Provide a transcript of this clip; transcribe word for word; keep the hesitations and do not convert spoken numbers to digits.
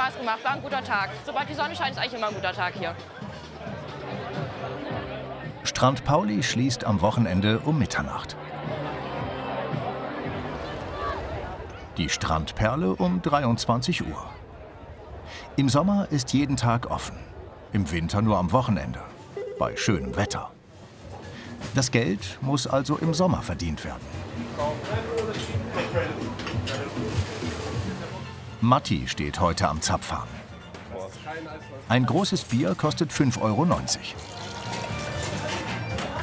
Spaß gemacht, war ein guter Tag. Sobald die Sonne scheint, ist eigentlich immer ein guter Tag hier. Strand Pauli schließt am Wochenende um Mitternacht. Die Strandperle um dreiundzwanzig Uhr. Im Sommer ist jeden Tag offen, im Winter nur am Wochenende, bei schönem Wetter. Das Geld muss also im Sommer verdient werden. Matti steht heute am Zapfhahn. Ein großes Bier kostet fünf Euro neunzig.